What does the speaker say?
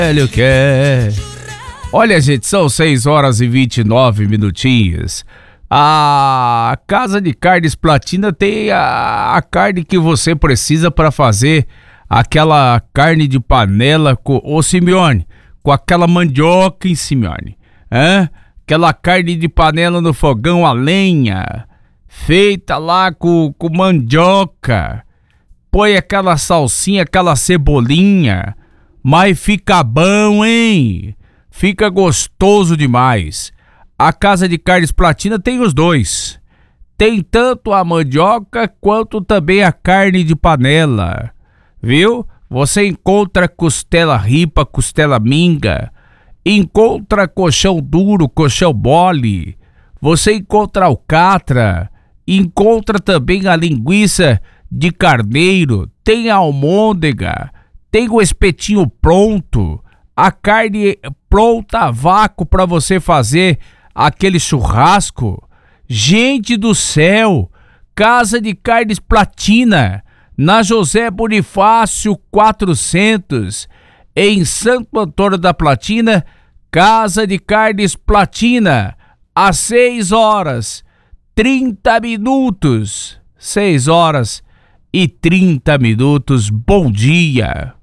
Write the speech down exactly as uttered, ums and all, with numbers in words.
Velho quer. Olha, gente, são seis horas e vinte e nove minutinhos. A Casa de Carnes Platina tem a, a carne que você precisa para fazer aquela carne de panela com ô Simeone, com aquela mandioca em Simeone, hã? Aquela carne de panela no fogão a lenha, feita lá com, com mandioca. Põe aquela salsinha, aquela cebolinha, mas fica bom, hein? Fica gostoso demais. A Casa de Carnes Platina tem os dois. Tem tanto a mandioca quanto também a carne de panela. Viu? Você encontra costela ripa, costela minga. Encontra colchão duro, colchão mole. Você encontra alcatra. Encontra também a linguiça de carneiro. Tem a almôndega. Tem o espetinho pronto. A carne pronta a vácuo para você fazer aquele churrasco. Gente do céu! Casa de Carnes Platina, na José Bonifácio quatrocentos, em Santo Antônio da Platina. Casa de Carnes Platina, às seis horas trinta minutos. seis horas e trinta minutos. Bom dia!